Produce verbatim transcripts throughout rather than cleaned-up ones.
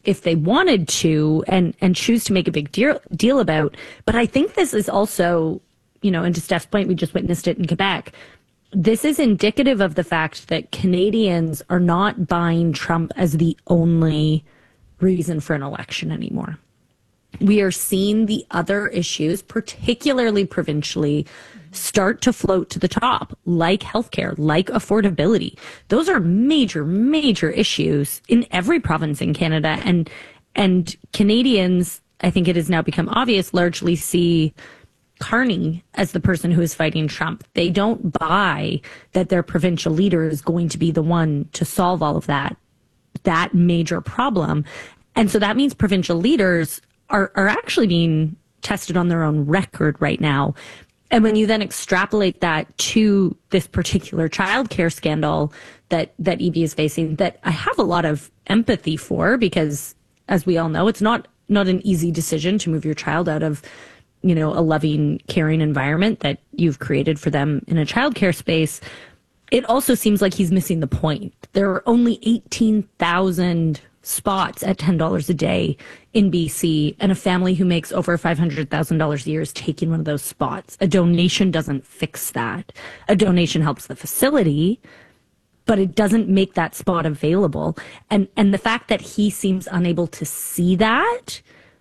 if they wanted to and, and choose to make a big deal, deal about. But I think this is also, you know, and to Steph's point, we just witnessed it in Quebec. This is indicative of the fact that Canadians are not buying Trump as the only reason for an election anymore. We are seeing the other issues, particularly provincially, start to float to the top, like healthcare, like affordability. Those are major, major issues in every province in Canada. And and Canadians, I think it has now become obvious, largely see Carney as the person who is fighting Trump. They don't buy that their provincial leader is going to be the one to solve all of that, that major problem. And so that means provincial leaders are, are actually being tested on their own record right now. And when you then extrapolate that to this particular childcare scandal that, that E B is facing, that I have a lot of empathy for, because as we all know, it's not, not an easy decision to move your child out of, you know, a loving, caring environment that you've created for them in a childcare space. It also seems like he's missing the point. There are only eighteen thousand spots at ten dollars a day in B C, and a family who makes over five hundred thousand dollars a year is taking one of those spots. A donation doesn't fix that. A donation helps the facility, but it doesn't make that spot available. And and the fact that he seems unable to see that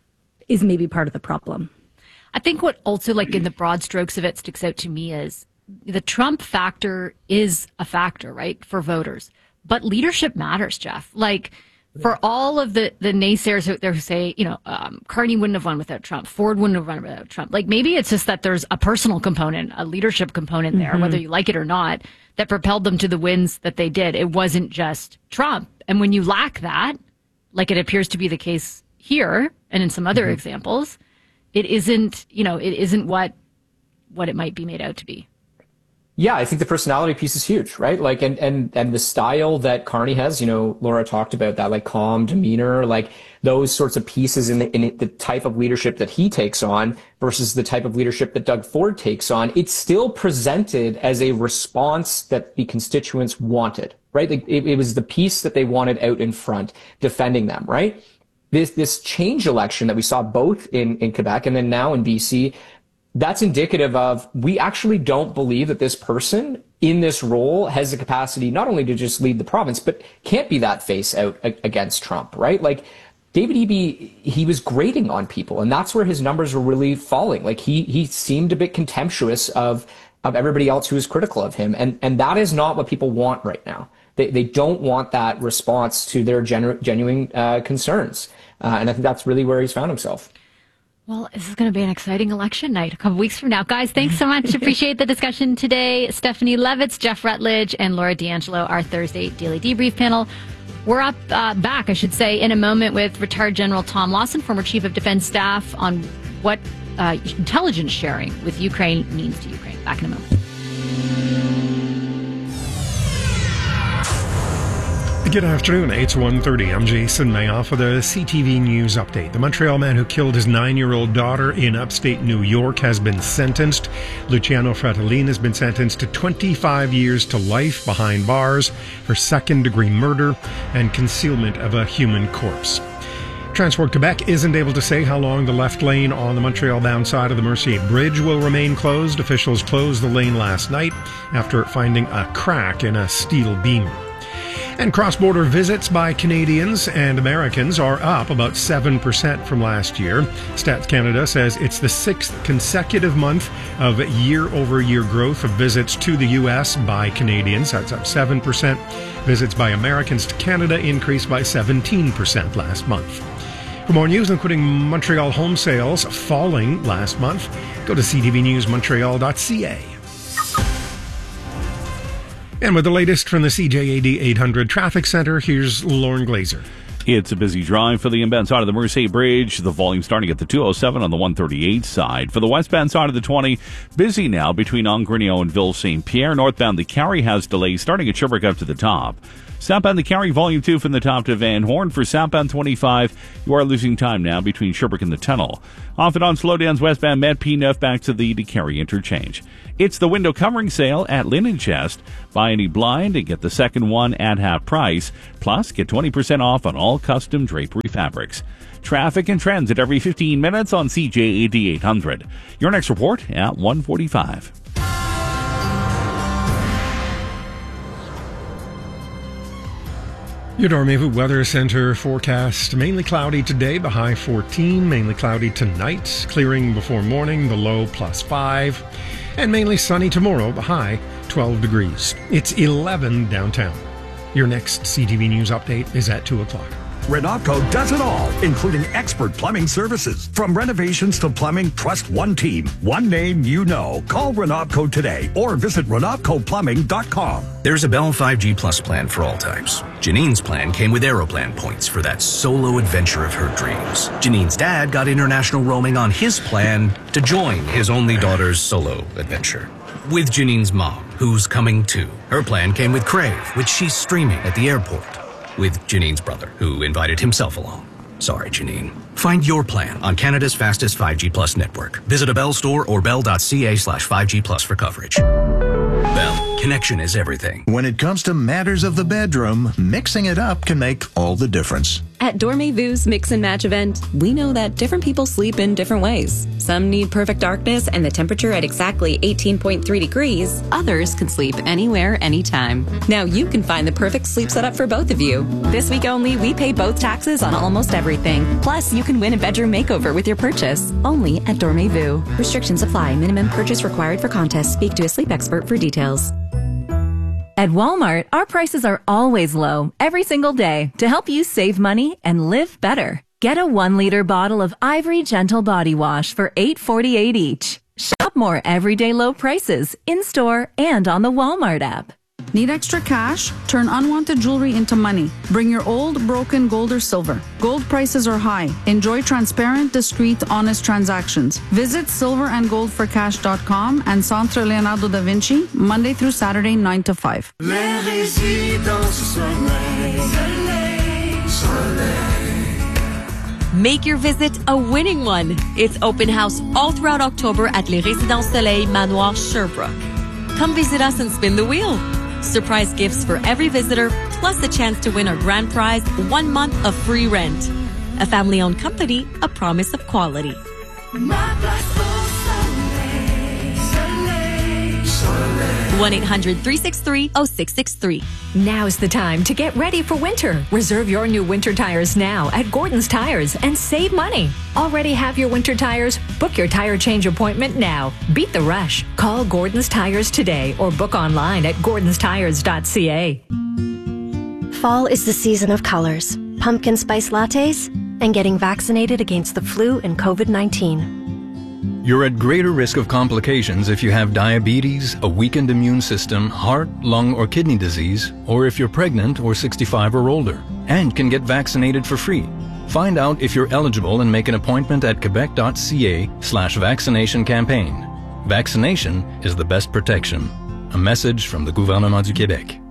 is maybe part of the problem. I think what also, like, in the broad strokes of it sticks out to me is the Trump factor is a factor, right, for voters. But leadership matters, Jeff. Like, for all of the, the naysayers out there who say, you know, um, Carney wouldn't have won without Trump, Ford wouldn't have won without Trump. Like, maybe it's just that there's a personal component, a leadership component there, mm-hmm. whether you like it or not, that propelled them to the wins that they did. It wasn't just Trump. And when you lack that, like it appears to be the case here and in some other mm-hmm. examples, it isn't, you know, it isn't what what it might be made out to be. Yeah, I think the personality piece is huge, right? Like, and, and, and the style that Carney has, you know, Laura talked about that, like calm demeanor, like those sorts of pieces in the, in the type of leadership that he takes on versus the type of leadership that Doug Ford takes on. It's still presented as a response that the constituents wanted, right? Like it, it was the piece that they wanted out in front, defending them, right? This, this change election that we saw both in, in Quebec and then now in B C, that's indicative of we actually don't believe that this person in this role has the capacity not only to just lead the province, but can't be that face out against Trump, right? Like David Eby, he was grating on people, and that's where his numbers were really falling. Like he he seemed a bit contemptuous of of everybody else who was critical of him, and and that is not what people want right now. They they don't want that response to their genu- genuine uh, concerns, uh, and I think that's really where he's found himself. Well, this is going to be an exciting election night a couple weeks from now. Guys, thanks so much. Appreciate the discussion today. Stephanie Levitz, Jeff Rutledge, and Laura D'Angelo, our Thursday Daily Debrief panel. We're up uh, back, I should say, in a moment with retired General Tom Lawson, former Chief of Defense Staff, on what uh, intelligence sharing with Ukraine means to Ukraine. Back in a moment. Good afternoon, it's one thirty. I'm Jason Mayoff for the C T V News Update. The Montreal man who killed his nine-year-old daughter in upstate New York has been sentenced. Luciano Fratellini has been sentenced to twenty-five years to life behind bars for second-degree murder and concealment of a human corpse. Transport Quebec isn't able to say how long the left lane on the Montreal-bound side of the Mercier Bridge will remain closed. Officials closed the lane last night after finding a crack in a steel beam. And cross-border visits by Canadians and Americans are up about seven percent from last year. Stats Canada says it's the sixth consecutive month of year-over-year growth of visits to the U S by Canadians. That's up seven percent. Visits by Americans to Canada increased by seventeen percent last month. For more news, including Montreal home sales falling last month, go to c t v news montreal dot c a. And with the latest from the C J A D eight hundred Traffic Center, here's Lauren Glazer. It's a busy drive for the inbound side of the Mercier Bridge. The volume starting at the two oh seven on the one thirty-eight side. For the westbound side of the twenty, busy now between Angrignon and Ville Saint Pierre. Northbound, the Carry has delays starting at Sherbrooke up to the top. Southbound, the Carry volume two from the top to Van Horn. For southbound twenty-five, you are losing time now between Sherbrooke and the tunnel. Off and on slowdowns westbound, Met P nine back to the DeCarry interchange. It's the window covering sale at Linen Chest. Buy any blind and get the second one at half price. Plus, get twenty percent off on all custom drapery Fabrics. Traffic and trends at every fifteen minutes on C J A D eight hundred. Your next report at one forty-five. Your Dormevu Weather Center forecast: mainly cloudy today, the high fourteen. Mainly cloudy tonight, clearing before morning, the low plus five. And mainly sunny tomorrow, the high twelve degrees. It's eleven downtown. Your next C T V News update is at two o'clock. Renopco does it all, including expert plumbing services. From renovations to plumbing, trust one team, one name you know. Call Renopco today or visit renopco plumbing dot com. There's a Bell five G Plus plan for all types. Janine's plan came with Aeroplan points for that solo adventure of her dreams. Janine's dad got international roaming on his plan to join his only daughter's solo adventure. With Janine's mom, who's coming too. Her plan came with Crave, which she's streaming at the airport. With Janine's brother, who invited himself along. Sorry, Janine. Find your plan on Canada's fastest five G Plus network. Visit a Bell store or bell.ca slash 5G Plus for coverage. Bell, connection is everything. When it comes to matters of the bedroom, mixing it up can make all the difference. At Dormevu's Mix and Match event, we know that different people sleep in different ways. Some need perfect darkness and the temperature at exactly eighteen point three degrees. Others can sleep anywhere, anytime. Now you can find the perfect sleep setup for both of you. This week only, we pay both taxes on almost everything. Plus, you can win a bedroom makeover with your purchase. Only at Dormevu. Restrictions apply. Minimum purchase required for contest. Speak to a sleep expert for details. At Walmart, our prices are always low, every single day, to help you save money and live better. Get a one-liter bottle of Ivory Gentle Body Wash for eight forty-eight each. Shop more everyday low prices, in-store and on the Walmart app. Need extra cash? Turn unwanted jewelry into money. Bring your old, broken gold or silver. Gold prices are high. Enjoy transparent, discreet, honest transactions. Visit silver and gold for cash dot com and Centre Leonardo da Vinci, Monday through Saturday, nine to five. Make your visit a winning one. It's open house all throughout October at Les Résidences Soleil Manoir Sherbrooke. Come visit us and spin the wheel. Surprise gifts for every visitor, plus a chance to win our grand prize, one month of free rent. A family-owned company, a promise of quality. one eight hundred, three six three, oh six six three. Now's the time to get ready for winter. Reserve your new winter tires now at Gordon's Tires and save money. Already have your winter tires? Book your tire change appointment now. Beat the rush. Call Gordon's Tires today or book online at gordons tires dot c a. Fall is the season of colors, pumpkin spice lattes, and getting vaccinated against the flu and COVID nineteen. You're at greater risk of complications if you have diabetes, a weakened immune system, heart, lung, or kidney disease, or if you're pregnant or sixty-five or older, and can get vaccinated for free. Find out if you're eligible and make an appointment at quebec.ca slash vaccination campaign. Vaccination is the best protection. A message from the Gouvernement du Québec.